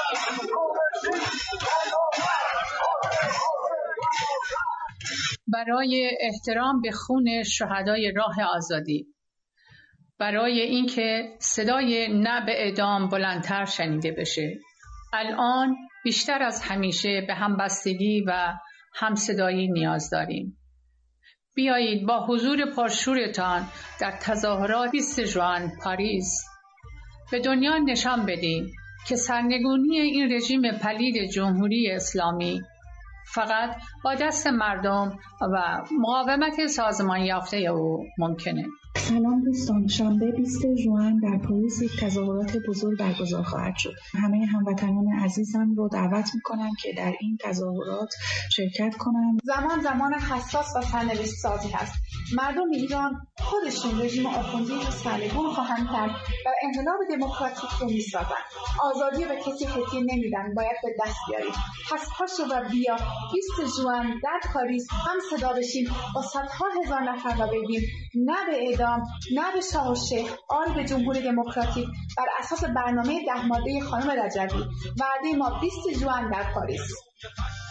برای احترام به خون شهدای راه آزادی، برای اینکه صدای نه به اعدام بلندتر شنیده بشه، الان بیشتر از همیشه به همبستگی و همصدایی نیاز داریم. بیایید با حضور پرشورتان در تظاهرات 20 ژوئن پاریس به دنیا نشان بدیم که سرنگونی این رژیم پلید جمهوری اسلامی فقط با دست مردم و مقاومت سازمان یافته او ممکنه. سلام دوستان، شنبه 20 ژوئن در پاریس یک تظاهرات بزرگ برگزار خواهد شد. همه هموطنان عزیزم رو دعوت میکنم که در این تظاهرات شرکت کنند. زمان حساس و سرنوشت سازی هست. مردم ایران خودشون رژیم آخوندی رو سرنگون خواهند کرد و انقلاب دموکراتیک رو میسازن. آزادی به کسی هدیه نمیدن، باید به دست بیاریم. پس پاشو و بیا 20 ژوئن در پاریس هم صدا بشیم با صدها هزار نفر و بگیم نه به اعدام، نه به شاه و شیخ، آری به جمهوری دموکراتیک بر اساس برنامه 10 ماده خانم رجبی. وعده ما 20 ژوئن در پاریس.